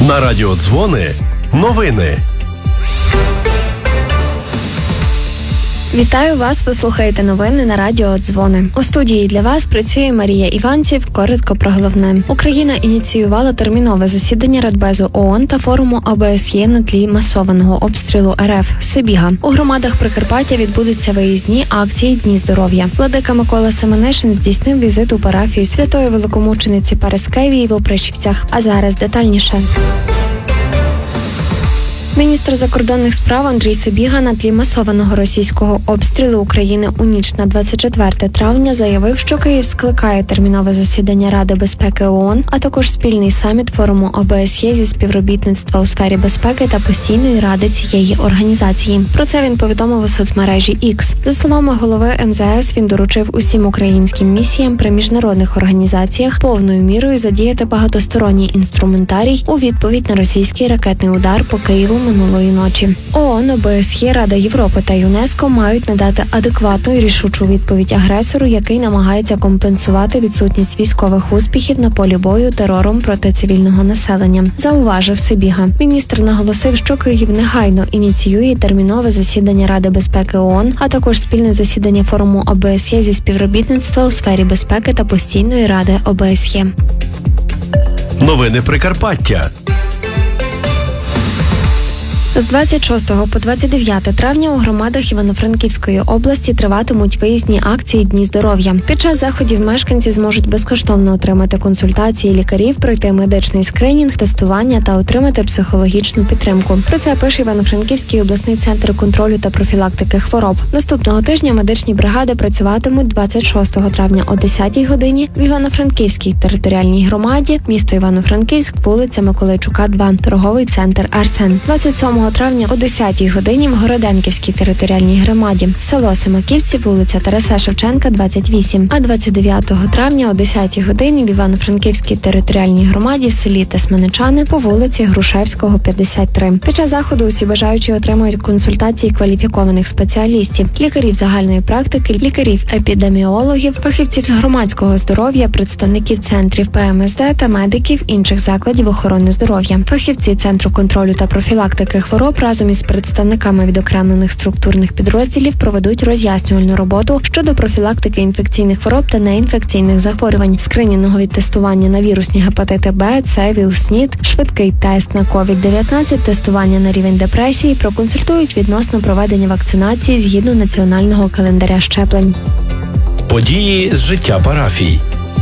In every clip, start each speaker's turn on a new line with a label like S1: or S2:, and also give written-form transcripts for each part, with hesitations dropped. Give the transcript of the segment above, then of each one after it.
S1: На радіо Дзвони новини.
S2: Вітаю вас, ви слухаєте новини на радіо Дзвони. У студії для вас працює Марія Іванців. Коротко про головне. Україна ініціювала термінове засідання Радбезу ООН та форуму ОБСЄ на тлі масованого обстрілу РФ Сибіга. У громадах Прикарпаття відбудуться виїзні акції Дні здоров'я. Владика Микола Семенишин здійснив візит у парафію Святої Великомучениці Параскевії в Опришівцях. А зараз детальніше. Міністр закордонних справ Андрій Сибіга на тлі масованого російського обстрілу України у ніч на 24 травня заявив, що Київ скликає термінове засідання Ради безпеки ООН, а також спільний саміт форуму ОБСЄ зі співробітництва у сфері безпеки та постійної ради цієї організації. Про це він повідомив у соцмережі X. За словами голови МЗС, він доручив усім українським місіям при міжнародних організаціях повною мірою задіяти багатосторонній інструментарій у відповідь на російський ракетний удар по Києву минулої ночі. ООН, ОБСЄ, Рада Європи та ЮНЕСКО мають надати адекватну і рішучу відповідь агресору, який намагається компенсувати відсутність військових успіхів на полі бою терором проти цивільного населення, зауважив Сибіга. Міністр наголосив, що Київ негайно ініціює термінове засідання Ради безпеки ООН, а також спільне засідання форуму ОБСЄ зі співробітництва у сфері безпеки та постійної ради ОБСЄ.
S1: Новини Прикарпаття.
S2: З 26 по 29 травня у громадах Івано-Франківської області триватимуть виїзні акції Дні здоров'я. Під час заходів мешканці зможуть безкоштовно отримати консультації лікарів, пройти медичний скринінг, тестування та отримати психологічну підтримку. Про це пише Івано-Франківський обласний центр контролю та профілактики хвороб. Наступного тижня медичні бригади працюватимуть 26 травня о 10 годині в Івано-Франківській територіальній громаді, місто Івано-Франківськ, вулиця Миколайчука, 2, торговий центр Арсен. 27 травня о 10 годині в Городенківській територіальній громаді, село Семаківці, вулиця Тараса Шевченка, 28. А 29 травня о 10 годині в Івано-Франківській територіальній громаді в селі Тесменичани по вулиці Грушевського, 53. Під час заходу усі бажаючі отримують консультації кваліфікованих спеціалістів, лікарів загальної практики, лікарів-епідеміологів, фахівців з громадського здоров'я, представників центрів ПМСД та медиків інших закладів охорони здоров'я. Фахівці Центру контролю та профілактики хвороб разом із представниками відокремлених структурних підрозділів проведуть роз'яснювальну роботу щодо профілактики інфекційних хвороб та неінфекційних захворювань, скринінгові тестування на вірусні гепатити Б, С, ВІЛ-СНІД, швидкий тест на COVID-19, тестування на рівень депресії, проконсультують відносно проведення вакцинації згідно національного календаря щеплень.
S1: Події з життя парафій.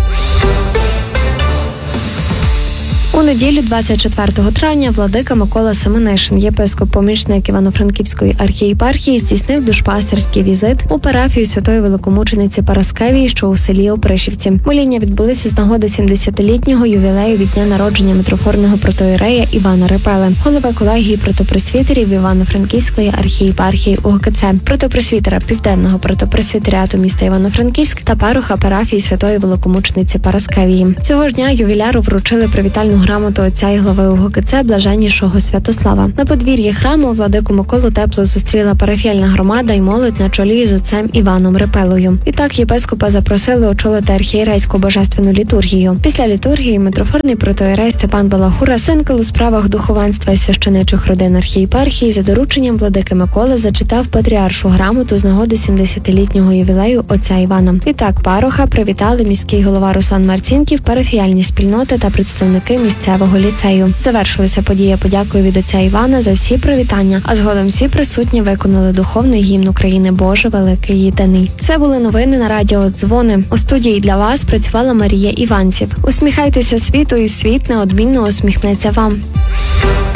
S2: У неділю 24 травня владика Микола Семенишин, єпископ-помічник Івано-Франківської архієпархії, здійснив душпастерський візит у парафію Святої Великомучениці Параскевії, що у селі Опришівці. Моління відбулися з нагоди 70-літнього ювілею від дня народження митрофорного протоієрея Івана Репели, голови колегії протопресвітерів Івано-Франківської архієпархії УГКЦ, протопресвітера Південного протопресвітеріату міста Івано-Франківськ та пароха парафії Святої Великомучениці Параскевії. Цього ж дня ювіляру вручили привітальну грамоту отця і глави УГКЦ Блаженнішого Святослава. На подвір'ї храму владику Миколу тепло зустріла парафіяльна громада і молодь на чолі з отцем Іваном Репелою. І так єпископа запросили очолити архієрейську божественну літургію. Після літургії митрофорний протоієрей Степан Балахура, синкел у справах духовенства і священичих родин архієпархії, за дорученням владики Миколи зачитав патріаршу грамоту з нагоди 70-літнього ювілею отця Івана. І так пароха привітали міський голова Руслан Марцінків, парафіяльні спільноти та представники місцевого ліцею. Завершилася подія подякою від отця Івана за всі привітання, а згодом всі присутні виконали духовний гімн України «Боже великий єдиний». Це були новини на радіо Дзвони. У студії для вас працювала Марія Іванців. Усміхайтеся світу, і світ неодмінно усміхнеться вам.